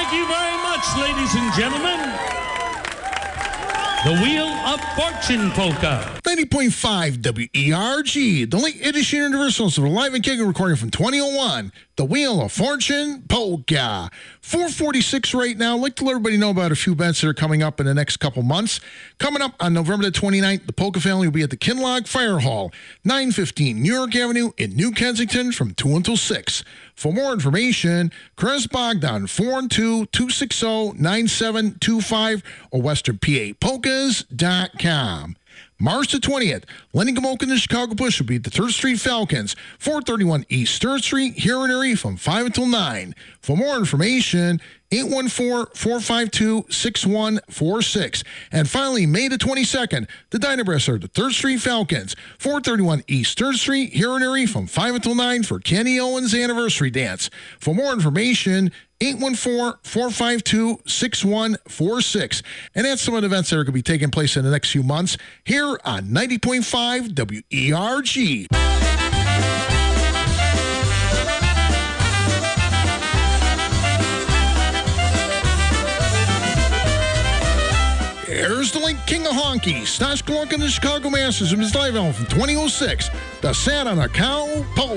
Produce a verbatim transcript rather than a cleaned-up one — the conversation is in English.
Thank you very much, ladies and gentlemen. The Wheel of Fortune Polka. ninety point five W E R G, the late edition Universals of a live and kicking recording from twenty oh one. The Wheel of Fortune Polka. four forty-six right now. I'd like to let everybody know about a few events that are coming up in the next couple months. Coming up on November the twenty-ninth, the Polka family will be at the Kinloch Fire Hall, nine fifteen New York Avenue in New Kensington from two until six. For more information, Chris Bogdan, four one two, two six zero, nine seven two five or western p a polkas dot com. March the twentieth, Lenny Gomolka and the Chicago Push will be at the third Street Falcons, four thirty-one East third Street, here in Erie from five until nine. For more information, eight one four, four five two, six one four six. And finally, May the twenty-second, the Dynabress are the third Street Falcons, four thirty-one East third Street, here in Erie from five until nine for Kenny Owens' anniversary dance. For more information, eight one four, four five two, six one four six. And that's some of the events that are going to be taking place in the next few months here on ninety point five W E R G. Here's the late King of Honky, Stash Glunk and the Chicago Masters of his live album from twenty oh six, The Sat on a Cow Polka.